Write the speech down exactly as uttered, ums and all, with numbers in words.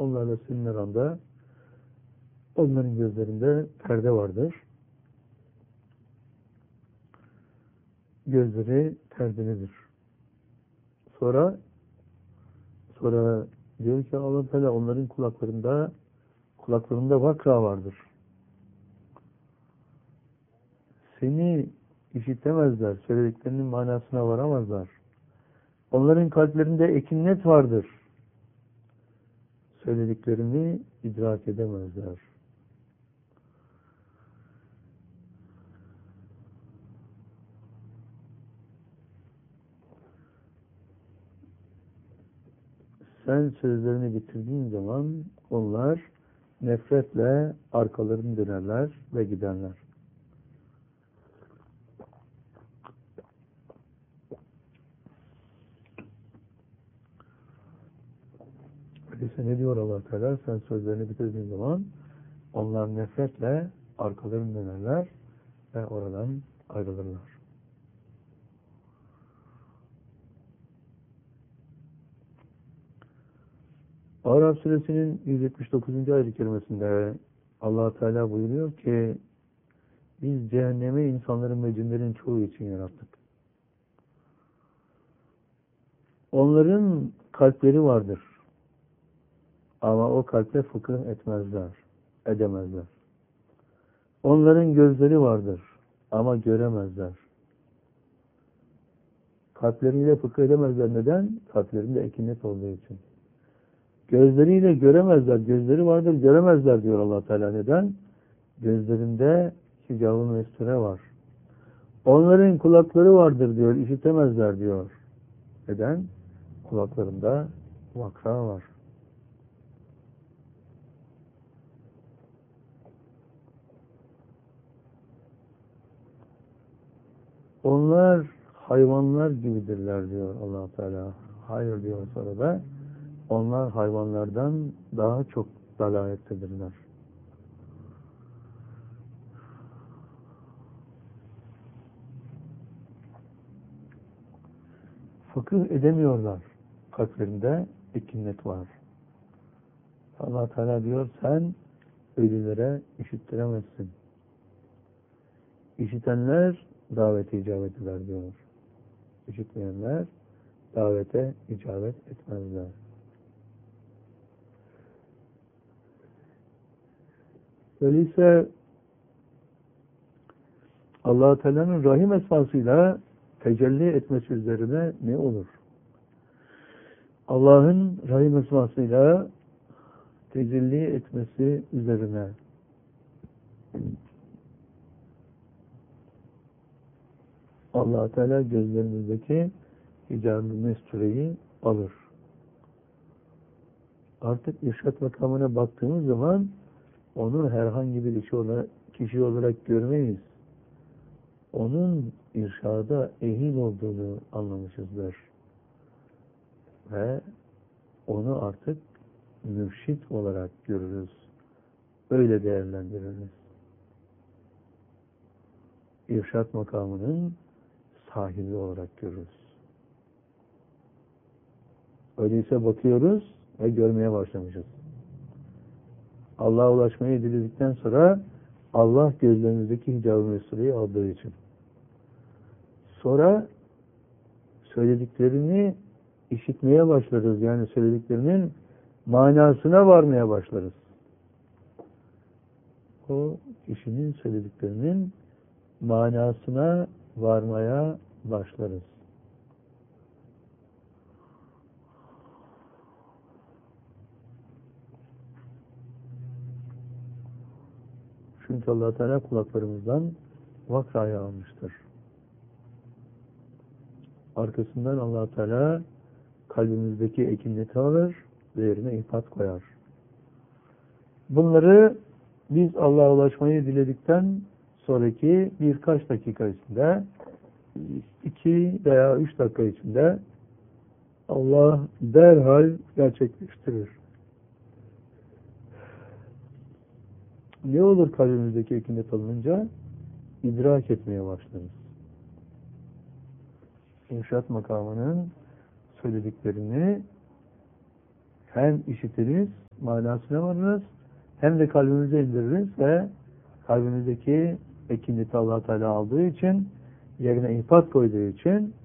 onlarla senin aranda onların gözlerinde perde vardır. Gözleri perdelidir. Sonra sonra diyor ki Allah Teala onların kulaklarında kulaklarında vakra vardır. Seni işitemezler, söylediklerinin manasına varamazlar. Onların kalplerinde ekinnet vardır. Söylediklerini idrak edemezler. Sen sözlerini bitirdiğin zaman onlar nefretle arkalarını dönerler ve giderler. Öyleyse ne diyor Allah Teala? Sen sözlerini bitirdiğin zaman onlar nefretle arkalarını dönerler ve oradan ayrılırlar. Araf suresinin yüz yetmiş dokuzuncu ayet-i kerimesinde Allah Teala buyuruyor ki biz cehennemi insanların ve cinlerin çoğu için yarattık. Onların kalpleri vardır. Ama o kalple fıkıh etmezler, edemezler. Onların gözleri vardır. Ama göremezler. Kalpleriyle fıkıh edemezler. Neden? Kalplerinde ekinet olduğu için. Gözleriyle göremezler. Gözleri vardır, göremezler diyor Allah Teala. Neden? Gözlerinde hicab-ı mesture var. Onların kulakları vardır diyor, işitemezler diyor. Neden? Kulaklarında vakra var. Onlar hayvanlar gibidirler diyor Allah Teala. Hayır diyor sonra da onlar hayvanlardan daha çok dalalettedirler. Fıkıh edemiyorlar. Kalplerinde ekinnet var. Allah Teala diyor sen ölülere işittiremezsin. İşitenler davete icabet eder diyor. İşitmeyenler davete icabet etmezler. Öyleyse Allah Teala'nın Rahim esmasıyla tecelli etmesi üzerine ne olur? Allah'ın Rahim esmasıyla tecelli etmesi üzerine Allah Teala gözlerimizdeki hicab-ı mestureyi alır. Artık irşad makamına baktığımız zaman onu herhangi bir kişi olarak, kişi olarak görmeyiz. Onun irşada ehil olduğunu anlamışızdır. Ve onu artık mürşit olarak görürüz. Öyle değerlendiririz. İrşad makamının sahibi olarak görürüz. Öyleyse bakıyoruz ve görmeye başlamışız. Allah'a ulaşmayı diledikten sonra Allah gözlerimizdeki hicab-ı mesureyi aldığı için. Sonra söylediklerini işitmeye başlarız. Yani söylediklerinin manasına varmaya başlarız. O kişinin söylediklerinin manasına varmaya başlarız. Çünkü Allah Teala kulaklarımızdan vakrayı almıştır. Arkasından Allah Teala kalbimizdeki ekinleti alır ve yerine ifat koyar. Bunları biz Allah'a ulaşmayı diledikten sonraki birkaç dakika içinde, iki veya üç dakika içinde Allah derhal gerçekleştirir. Ne olur kalbimizdeki ekinet alınınca? İdrak etmeye başlarız. İrşad makamının söylediklerini hem işitiriz manasına varırız, hem de kalbimize indiririz ve kalbimizdeki ekineti Allah Teala aldığı için, yerine infat koyduğu için